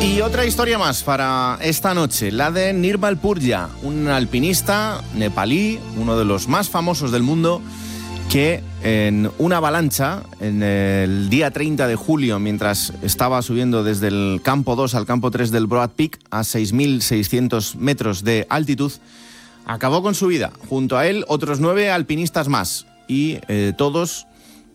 Y otra historia más para esta noche, la de Nirmal Purja, un alpinista nepalí, uno de los más famosos del mundo, que en una avalancha, en el día 30 de julio, mientras estaba subiendo desde el campo 2 al campo 3 del Broad Peak, a 6.600 metros de altitud, acabó con su vida. Junto a él, otros 9 alpinistas más, y todos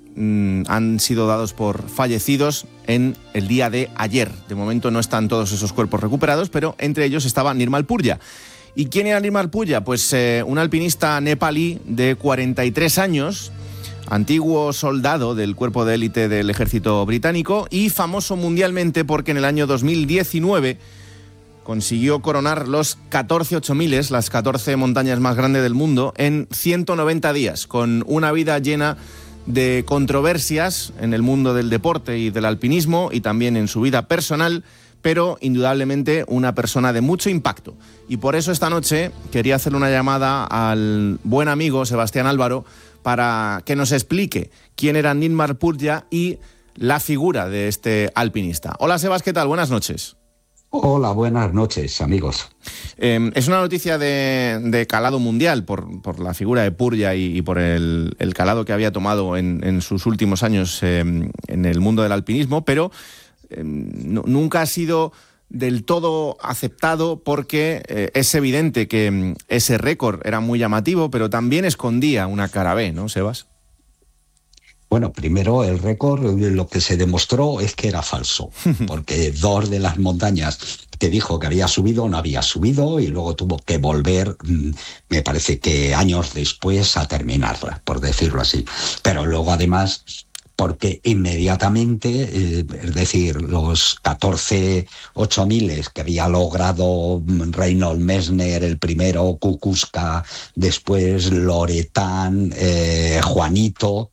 han sido dados por fallecidos en el día de ayer. De momento no están todos esos cuerpos recuperados, pero entre ellos estaba Nirmal Purja. ¿Y quién era Nirmal Purja? Pues un alpinista nepalí de 43 años, antiguo soldado del cuerpo de élite del ejército británico y famoso mundialmente porque en el año 2019 consiguió coronar los 14 8000, las 14 montañas más grandes del mundo, en 190 días, con una vida llena de controversias en el mundo del deporte y del alpinismo y también en su vida personal, pero indudablemente una persona de mucho impacto. Y por eso esta noche quería hacerle una llamada al buen amigo Sebastián Álvaro para que nos explique quién era Nirmal Purja y la figura de este alpinista. Hola Sebas, ¿qué tal? Buenas noches. Hola, buenas noches, amigos. Es una noticia de calado mundial por la figura de Purja y por el calado que había tomado en sus últimos años en el mundo del alpinismo, pero nunca ha sido del todo aceptado porque es evidente que ese récord era muy llamativo, pero también escondía una cara B, ¿no, Sebas? Bueno, primero el récord, lo que se demostró es que era falso, porque 2 de las montañas que dijo que había subido no había subido y luego tuvo que volver, me parece que años después, a terminarla, por decirlo así. Pero luego además, porque inmediatamente, es decir, los 14 8000 que había logrado Reinhold Messner, el primero, Kukuczka, después Loretan, Juanito,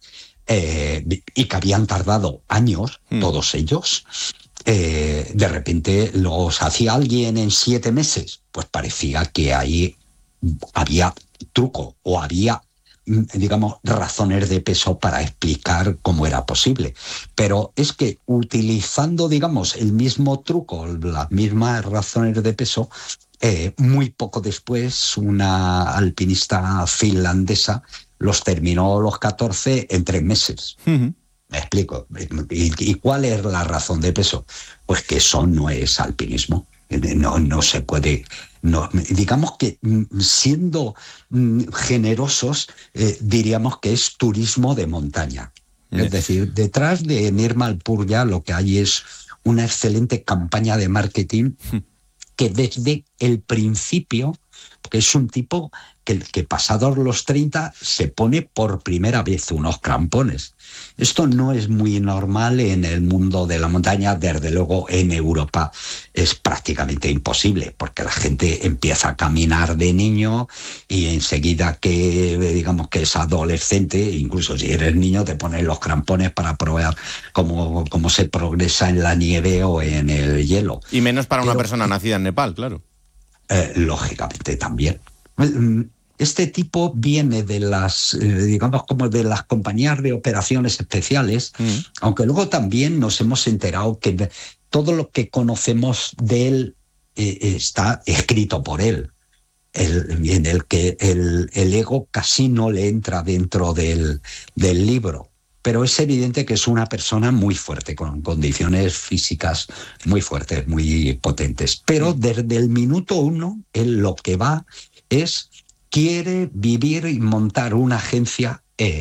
y que habían tardado años, todos ellos, de repente los hacía alguien en 7 meses, pues parecía que ahí había truco o había, digamos, razones de peso para explicar cómo era posible. Pero es que utilizando, digamos, el mismo truco, las mismas razones de peso, muy poco después una alpinista finlandesa los terminó los 14 en 3 meses. Me explico. ¿Y cuál es la razón de peso? Pues que eso no es alpinismo. No se puede. No, digamos que siendo generosos, diríamos que es turismo de montaña. Es decir, detrás de Nirmal Purja lo que hay es una excelente campaña de marketing que desde el principio, porque es un tipo que pasados los 30 se pone por primera vez unos crampones. Esto no es muy normal en el mundo de la montaña, desde luego en Europa es prácticamente imposible, porque la gente empieza a caminar de niño y enseguida que, digamos, que es adolescente, incluso si eres niño, te pones los crampones para probar cómo se progresa en la nieve o en el hielo. Y menos para una persona nacida en Nepal, claro. Lógicamente también. Este tipo viene de las, digamos, como de las compañías de operaciones especiales, aunque luego también nos hemos enterado que todo lo que conocemos de él está escrito por él, en el que el ego casi no le entra dentro del libro. Pero es evidente que es una persona muy fuerte, con condiciones físicas muy fuertes, muy potentes. Pero desde el minuto 1, él lo que va es, quiere vivir y montar una agencia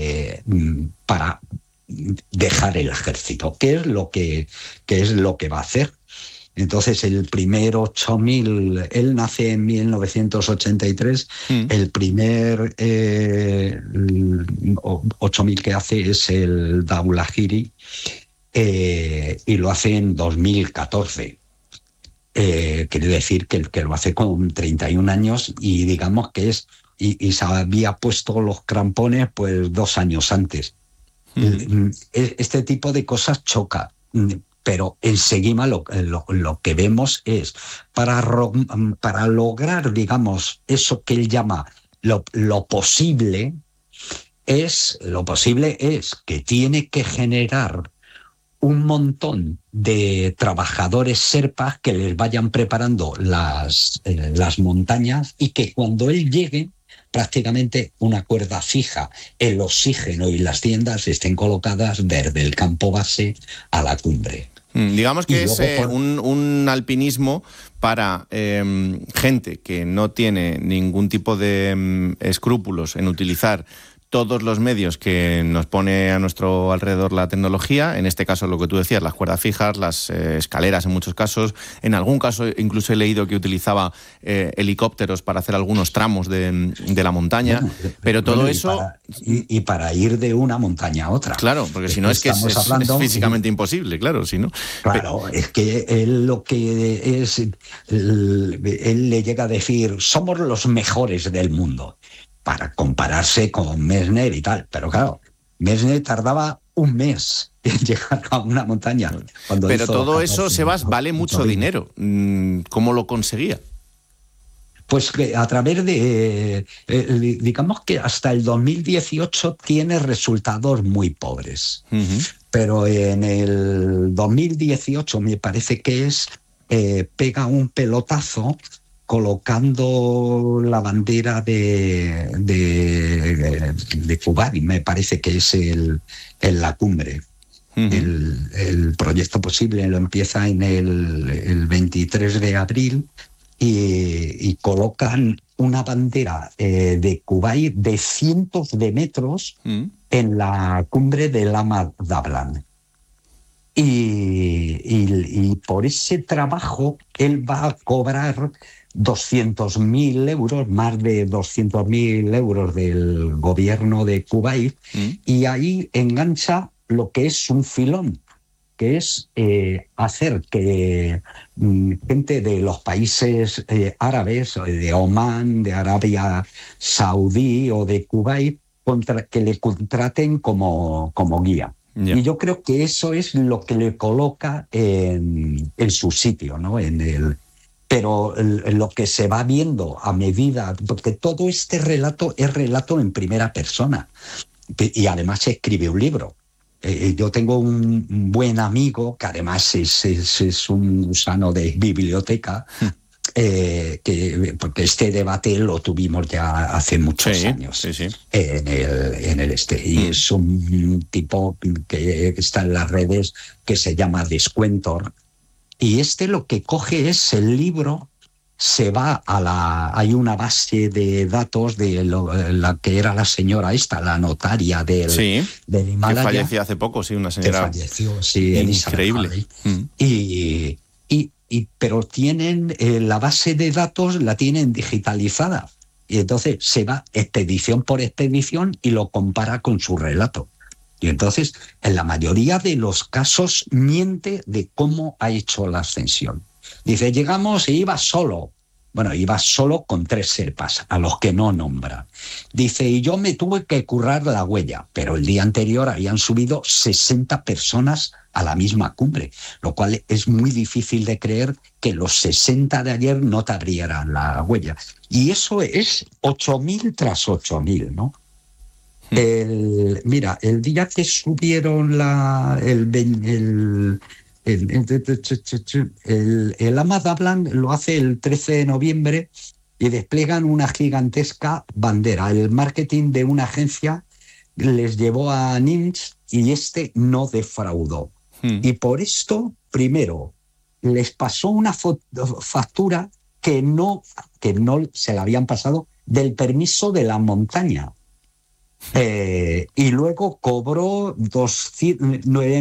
para dejar el ejército, que es lo que va a hacer. Entonces, el primer 8000, él nace en 1983, el primer 8000 que hace es el Dhaulagiri, y lo hace en 2014. Quiere decir que lo hace con 31 años y digamos que es, y se había puesto los crampones pues 2 años antes. Este tipo de cosas choca. Pero enseguida lo que vemos es, para lograr, digamos, eso que él llama lo posible es que tiene que generar un montón de trabajadores sherpas que les vayan preparando las montañas y que cuando él llegue, prácticamente una cuerda fija, el oxígeno y las tiendas estén colocadas desde el campo base a la cumbre. Digamos que es un alpinismo para gente que no tiene ningún tipo de escrúpulos en utilizar todos los medios que nos pone a nuestro alrededor la tecnología, en este caso lo que tú decías, las cuerdas fijas, las escaleras en muchos casos, en algún caso incluso he leído que utilizaba helicópteros para hacer algunos tramos de la montaña, pero todo eso... Y para ir de una montaña a otra. Claro, porque si no es que es físicamente imposible, claro, si no... Claro, es que él lo que es... Él le llega a decir, somos los mejores del mundo, para compararse con Messner y tal. Pero claro, Messner tardaba un mes en llegar a una montaña. Pero todo eso, Sebas, vale mucho dinero. ¿Cómo lo conseguía? Pues a través de, digamos que hasta el 2018 tiene resultados muy pobres. Pero en el 2018 me parece que pega un pelotazo colocando la bandera de Kuwait, me parece que es en la cumbre. El proyecto posible lo empieza en el 23 de abril y colocan una bandera de Kuwait de cientos de metros en la cumbre del Lama Dablan. Y por ese trabajo él va a cobrar 200.000 euros, más de 200.000 euros del gobierno de Kuwait, y ahí engancha lo que es un filón, que es hacer que gente de los países árabes, de Omán, de Arabia Saudí o de Kuwait, que le contraten como guía. Yeah. Y yo creo que eso es lo que le coloca en su sitio, ¿no? Pero lo que se va viendo a medida, porque todo este relato es relato en primera persona, y además se escribe un libro. Yo tengo un buen amigo que además es un gusano de biblioteca, porque este debate lo tuvimos ya hace muchos años. En el y es un tipo que está en las redes que se llama Descuentor, y lo que coge es el libro, se va hay una base de datos de la que era la señora la notaria del Himalaya, que falleció hace poco, una señora que falleció, increíble. Pero tienen la base de datos, la tienen digitalizada, y entonces se va expedición por expedición y lo compara con su relato. Y entonces, en la mayoría de los casos, miente de cómo ha hecho la ascensión. Dice, llegamos y iba solo. Bueno, iba solo con 3 sherpas, a los que no nombra. Dice, y yo me tuve que currar la huella, pero el día anterior habían subido 60 personas a la misma cumbre, lo cual es muy difícil de creer que los 60 de ayer no te abrieran la huella. Y eso es 8.000 tras 8.000, ¿no? Mira, el día que subieron el Lama Dablan lo hace el 13 de noviembre y despliegan una gigantesca bandera. El marketing de una agencia les llevó a Nims y no defraudó. Y por esto, primero, les pasó una factura que no se la habían pasado del permiso de la montaña. Y luego cobró 9.000